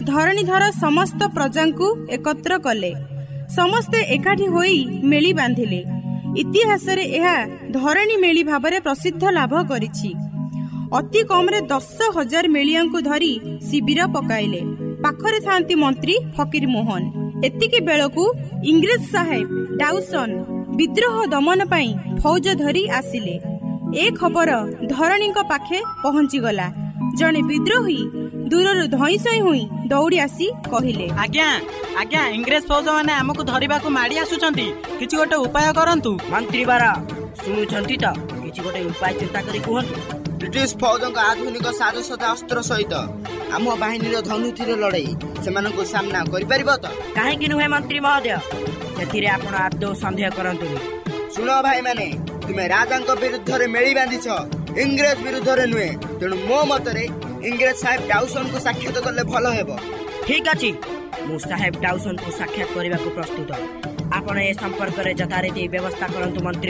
ଧରଣୀଧର ସମସ୍ତ ପ୍ରଜାଙ୍କୁ एकत्र कले। समस्ते एकाठी होई मेली बांधिले। इतिहासरे यह धरणी मेली भावरे प्रसिद्ध लाभ करिछि। अति कमरे 10,000 मेलियांकु धरी शिविर पकाइले। पाखरे थांती मंत्री फकीर मोहन। एतिकी बेलकु इंग्रेज साहेब डाउसन विद्रोह दमन पाई फौज धरी आसिले। ए खबर धरणी पाखे पहुंची गला। जने विद्रोही दूरରୁ धईसई हुई दौड़ी आसी कहिले, आज्ञा आज्ञा इंग्रेज फौज माने हमकु धरिबाकु माडी आसुचंती, किछि गोटे उपाय करंतु। मंत्री बारा सुनुचंती त किछि गोटे उपाय चिंता करी कहंतु। ब्रिटिश फौजका आधुनिक साजसज्जा अस्त्र सहित आम बाहिनीर धनुतीर लड़ाई सेमानकु सामना करि परिबो त? काहेकि नुहे मंत्री महोदय, सेथिरे आपण आदौ संदेह करंतुनी। सुन भाई माने, तुमे राजांक विरुद्ध रे मेली बांधिछ, इंग्रेज विरुद्ध रे नुहे। तेणु मो मतरे इंग्रेज साहेब डाउसन को साक्षात करले भलो हेबो। ठीक अछि, मु साहेब डाउसन को साक्षात करबा को प्रस्तुत। आपण ए संपर्क रे जथारीति व्यवस्था करंतु मंत्री।